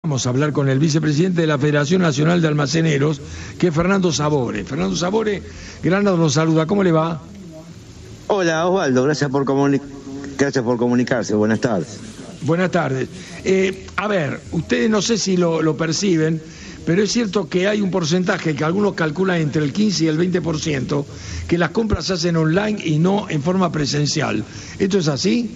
Vamos a hablar con el vicepresidente de la Federación Nacional de Almaceneros, que es Fernando Sabore. Fernando Sabore, Granado nos saluda. ¿Cómo le va? Hola Osvaldo, gracias por comunicarse. Buenas tardes. Buenas tardes. A ver, ustedes no sé si lo perciben, pero es cierto que hay un porcentaje que algunos calculan entre el 15 y el 20%, que las compras se hacen online y no en forma presencial. ¿Esto es así?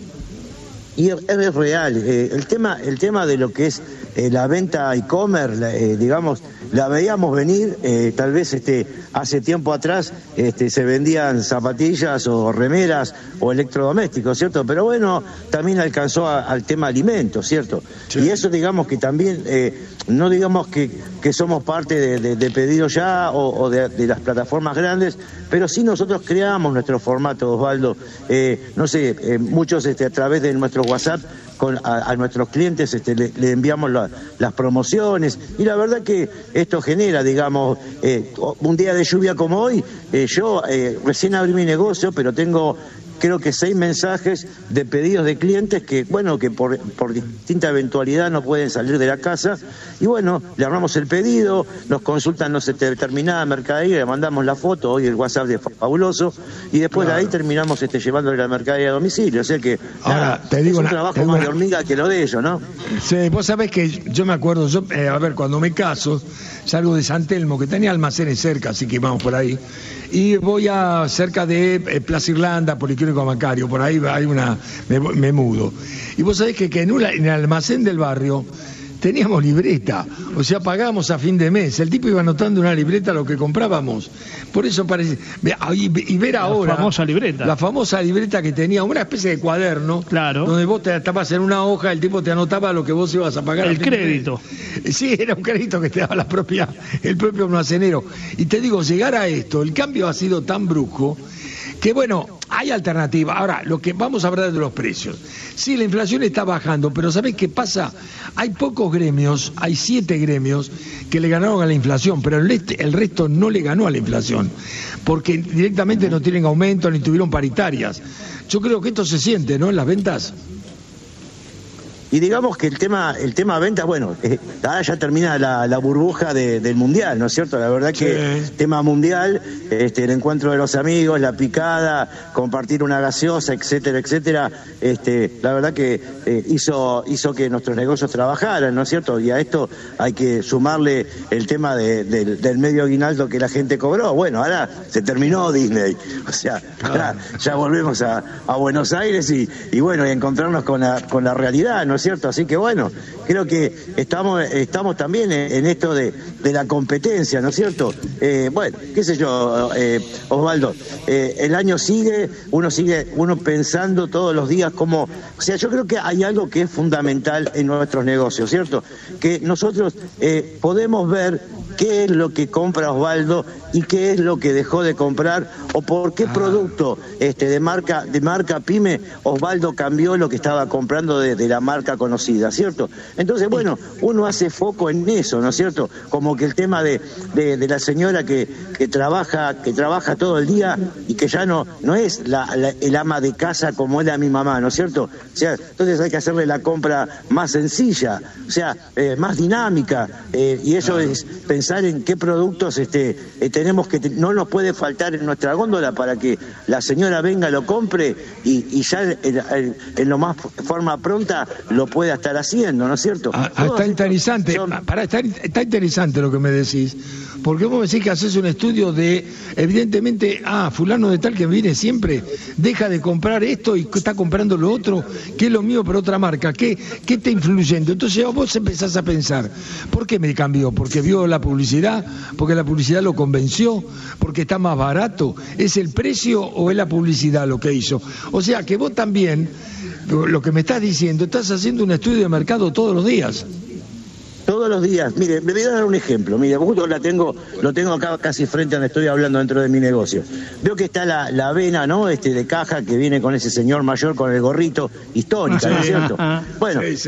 Y es real. El tema de lo que es la venta e-commerce, digamos, la veíamos venir. Tal vez hace tiempo atrás se vendían zapatillas o remeras o electrodomésticos, ¿cierto? Pero bueno, también alcanzó al tema alimentos, ¿cierto? Sí. Y eso, digamos, que también, no digamos que somos parte de Pedido Ya o de las plataformas grandes, pero sí nosotros creamos nuestro formato, Osvaldo. No sé, muchos a través de nuestro WhatsApp a nuestros clientes le enviamos las promociones, y la verdad que esto genera, digamos, un día de lluvia como hoy, yo recién abrí mi negocio, pero tengo creo que 6 mensajes de pedidos de clientes que, bueno, que por distinta eventualidad no pueden salir de la casa, y bueno, le armamos el pedido, nos consultan determinada mercadería, le mandamos la foto, hoy el WhatsApp es fabuloso, y después de ahí terminamos llevándole la mercadería a domicilio, o sea que ahora, te digo, es un trabajo más de hormiga que lo de ellos, ¿no? Sí, vos sabés que yo me acuerdo, a ver, cuando me caso, salgo de San Telmo, que tenía almacenes cerca, así que vamos por ahí, y voy a cerca de Plaza Irlanda, Policlínico Bancario, por ahí hay me mudo. Y vos sabés que en el almacén del barrio teníamos libreta, o sea, pagábamos a fin de mes. El tipo iba anotando una libreta lo que comprábamos. Por eso parece. Y ver ahora. La famosa libreta que tenía una especie de cuaderno. Claro. Donde vos te estabas en una hoja, el tipo te anotaba lo que vos ibas a pagar. El crédito. Sí, era un crédito que te daba el propio almacenero. Y te digo, llegar a esto, el cambio ha sido tan brusco que bueno, hay alternativa. Ahora, vamos a hablar de los precios. Sí, la inflación está bajando, pero ¿sabés qué pasa? Hay pocos gremios, hay 7 gremios que le ganaron a la inflación, pero el resto no le ganó a la inflación, porque directamente no tienen aumento ni tuvieron paritarias. Yo creo que esto se siente, ¿no?, en las ventas. Y digamos que el tema ventas, bueno, ahora ya termina la burbuja del Mundial, ¿no es cierto? La verdad que tema Mundial, el encuentro de los amigos, la picada, compartir una gaseosa, etcétera, etcétera, la verdad que hizo que nuestros negocios trabajaran, ¿no es cierto? Y a esto hay que sumarle el tema del medio aguinaldo que la gente cobró. Bueno, ahora se terminó Disney, o sea, ahora ya volvemos a Buenos Aires y bueno, y encontrarnos con la realidad, ¿no es cierto? Así que bueno, creo que estamos también en esto de la competencia, ¿no es cierto? Bueno, qué sé yo, Osvaldo, el año sigue uno pensando todos los días cómo, o sea, yo creo que hay algo que es fundamental en nuestros negocios, ¿cierto? Que nosotros podemos ver qué es lo que compra Osvaldo y qué es lo que dejó de comprar, o por qué producto de marca pyme Osvaldo cambió lo que estaba comprando de la marca conocida, ¿cierto? Entonces, bueno, uno hace foco en eso, ¿no es cierto? Como que el tema de la señora que trabaja todo el día y que ya no es el ama de casa como era mi mamá, ¿no es cierto? O sea, entonces hay que hacerle la compra más sencilla, o sea, más dinámica, y eso es pensar en qué productos tenemos que no nos puede faltar en nuestra góndola para que la señora venga, lo compre y ya en lo más forma pronta lo pueda estar haciendo, ¿no es cierto? Está interesante, está interesante lo que me decís, porque vos me decís que haces un estudio de, evidentemente, fulano de tal que viene siempre, deja de comprar esto y está comprando lo otro, que es lo mío pero otra marca, ¿qué está influyendo? Entonces vos empezás a pensar, ¿por qué me cambió? ¿Porque vio la publicidad? ¿Porque la publicidad lo convenció? ¿Porque está más barato? ¿Es el precio o es la publicidad lo que hizo? O sea que vos también, lo que me estás diciendo, estás haciendo un estudio de mercado todos los días. Todos los días. Mire, me voy a dar un ejemplo. Mire, justo lo tengo acá casi frente a donde estoy hablando dentro de mi negocio. Veo que está la avena, ¿no? De caja que viene con ese señor mayor con el gorrito, histórica, ¿no es cierto? Bueno, sí.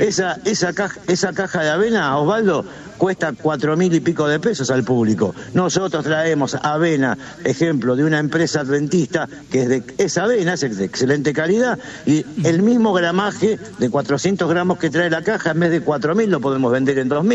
Esa caja de avena, Osvaldo, cuesta 4.000 y pico de pesos al público. Nosotros traemos avena, ejemplo, de una empresa adventista que es de esa avena, es de excelente calidad, y el mismo gramaje de 400 gramos que trae la caja, en vez de 4.000 lo podemos vender en 2.000.